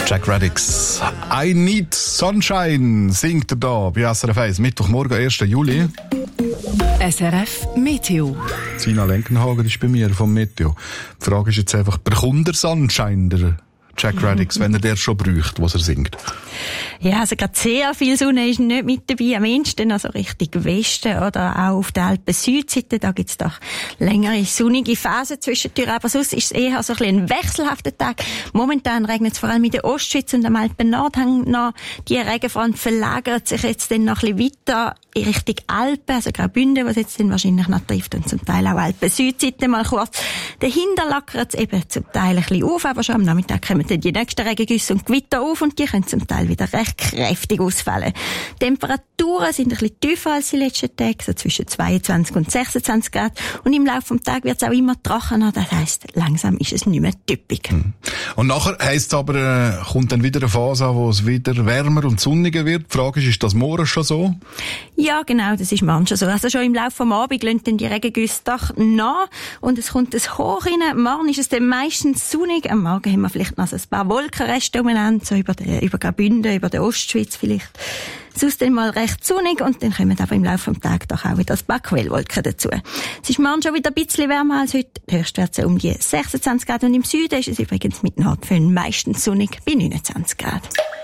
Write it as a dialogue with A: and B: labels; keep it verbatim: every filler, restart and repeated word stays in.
A: Jack Radix. I Need Sunshine singt er da bei S R F eins. Mittwochmorgen, ersten Juli.
B: S R F Meteo.
A: Sina Lenkenhagen ist bei mir vom Meteo. Die Frage ist jetzt einfach, bekommt der Sunshine, der Jack Radix, wenn er der schon braucht, was er singt?
C: Ja, also gerade sehr viel Sonne ist nicht mit dabei. Am ehesten also Richtung Westen oder auch auf der Alpen-Südseite. Da gibt's doch längere sonnige Phasen zwischendurch. Aber sonst ist es eher so ein bisschen ein wechselhafter Tag. Momentan regnet es vor allem in der Ostschweiz und am Alpen-Nordhang noch. Die Regenfront verlagert sich jetzt dann noch ein bisschen weiter in Richtung Alpen, also Graubünden, was jetzt dann wahrscheinlich noch trifft, und zum Teil auch Alpen-Südseite mal kurz. Dahinter lockert es eben zum Teil ein bisschen auf, aber schon am Nachmittag kommen dann die nächsten Regengüsse und Gewitter auf und die können zum Teil wieder recht kräftig ausfallen. Die Temperaturen sind ein bisschen tiefer als die letzten Tage, so zwischen zweiundzwanzig und sechsundzwanzig Grad. Und im Laufe des Tages wird es auch immer trockener, das heisst, langsam ist es nicht mehr typisch.
A: Und nachher heisst es aber, äh, kommt dann wieder eine Phase an, wo es wieder wärmer und sonniger wird. Die Frage ist, ist das morgen schon so?
C: Ja, genau, das ist manchmal so. Also schon im Laufe des Abends lassen dann die Regengüsse doch nach und es kommt ein Hoch rein. Morgen ist es dann meistens sonnig. Am Morgen haben wir vielleicht noch ein paar Wolkenreste umeinander, so über, die, über Graubünden, über der Ostschweiz vielleicht. Sonst dann mal recht sonnig und dann kommen aber im Laufe des Tages doch auch wieder ein paar Quellwolken dazu. Es ist morgen schon wieder ein bisschen wärmer als heute. Höchstwerte um die sechsundzwanzig Grad und im Süden ist es übrigens mit Nordföhn meistens sonnig bei neunundzwanzig Grad.